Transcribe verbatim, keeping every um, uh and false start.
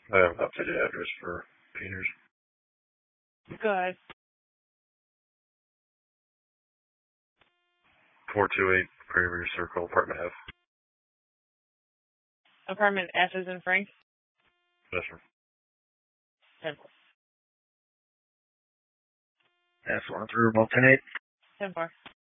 I have an updated address for Peters. Go ahead. four two eight Prairie Circle, Apartment F. Apartment F is in Frank? Yes, sir. ten four. F one through ten eight. ten four.